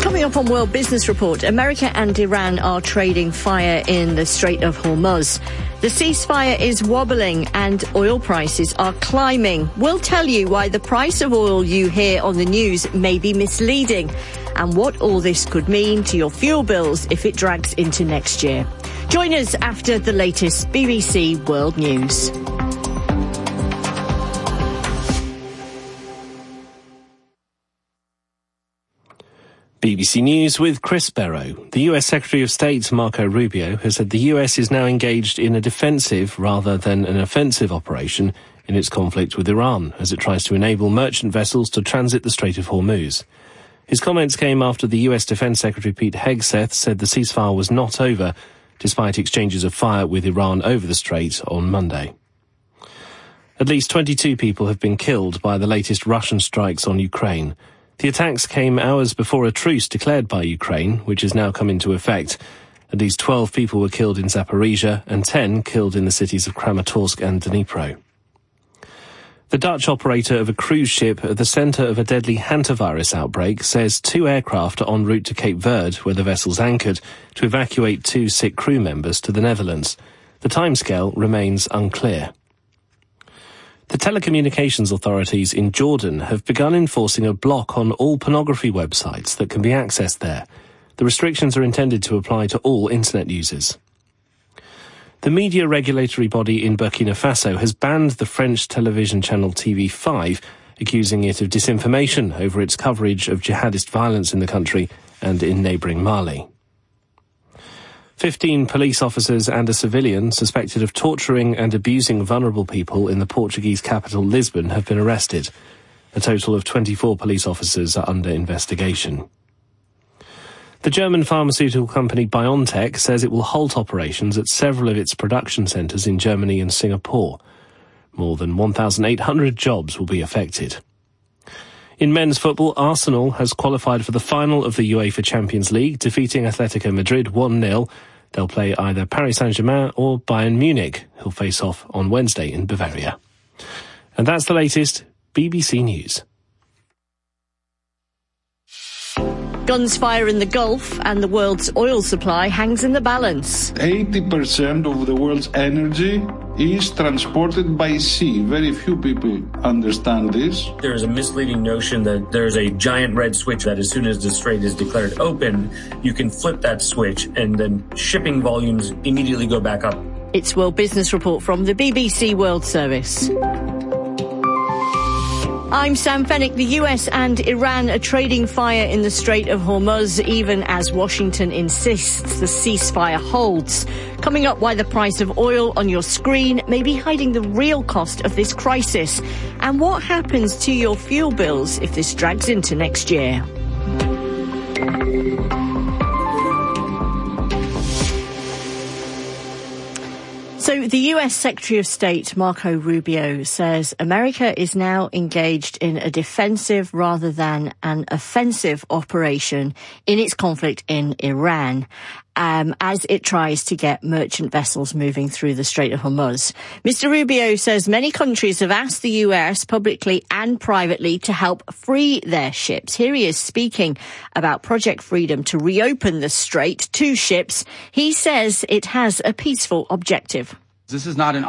Coming up on World Business Report, America and Iran are trading fire in the Strait of Hormuz. The ceasefire is wobbling and oil prices are climbing. We'll tell you why the price of oil you hear on the news may be misleading and what all this could mean to your fuel bills if it drags into next year. Join us after the latest BBC World News. BBC News with Chris Barrow. The US Secretary of State Marco Rubio has said the US is now engaged in a defensive rather than an offensive operation in its conflict with Iran as it tries to enable merchant vessels to transit the Strait of Hormuz. His comments came after the US Defense Secretary Pete Hegseth said the ceasefire was not over, despite exchanges of fire with Iran over the strait on Monday. At least 22 people have been killed by the latest Russian strikes on Ukraine. The attacks came hours before a truce declared by Ukraine, which has now come into effect. At least 12 people were killed in Zaporizhia and 10 killed in the cities of Kramatorsk and Dnipro. The Dutch operator of a cruise ship at the centre of a deadly hantavirus outbreak says 2 aircraft are en route to Cape Verde, where the vessel's anchored, to evacuate 2 sick crew members to the Netherlands. The timescale remains unclear. The telecommunications authorities in Jordan have begun enforcing a block on all pornography websites that can be accessed there. The restrictions are intended to apply to all internet users. The media regulatory body in Burkina Faso has banned the French television channel TV5, accusing it of disinformation over its coverage of jihadist violence in the country and in neighbouring Mali. 15 police officers and a civilian suspected of torturing and abusing vulnerable people in the Portuguese capital Lisbon have been arrested. A total of 24 police officers are under investigation. The German pharmaceutical company BioNTech says it will halt operations at several of its production centres in Germany and Singapore. More than 1,800 jobs will be affected. In men's football, Arsenal has qualified for the final of the UEFA Champions League, defeating Atletico Madrid 1-0. They'll play either Paris Saint-Germain or Bayern Munich, who'll face off on Wednesday in Bavaria. And that's the latest BBC News. Guns fire in the Gulf and the world's oil supply hangs in the balance. 80% of the world's energy is transported by sea. Very few people understand this. There is a misleading notion that there's a giant red switch that as soon as the strait is declared open, you can flip that switch and then shipping volumes immediately go back up. It's World Business Report from the BBC World Service. I'm Sam Fennick. The US and Iran are trading fire in the Strait of Hormuz, even as Washington insists the ceasefire holds. Coming up, why the price of oil on your screen may be hiding the real cost of this crisis, and what happens to your fuel bills if this drags into next year. So the US Secretary of State, Marco Rubio, says America is now engaged in a defensive rather than an offensive operation in its conflict in Iran, as it tries to get merchant vessels moving through the Strait of Hormuz. Mr. Rubio says many countries have asked the US publicly and privately to help free their ships. Here he is speaking about Project Freedom to reopen the strait to ships. He says it has a peaceful objective. This is not an